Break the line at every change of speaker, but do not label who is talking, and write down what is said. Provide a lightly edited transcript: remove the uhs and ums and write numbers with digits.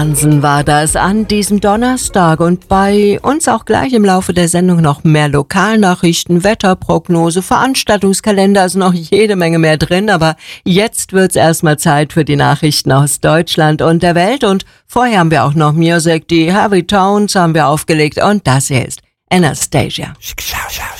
Hansen war das an diesem Donnerstag und bei uns auch gleich im Laufe der Sendung noch mehr Lokalnachrichten, Wetterprognose, Veranstaltungskalender, also noch jede Menge mehr drin, aber jetzt wird's erstmal Zeit für die Nachrichten aus Deutschland und der Welt und vorher haben wir auch noch Music, die Heavy Tones haben wir aufgelegt und das hier ist Anastasia.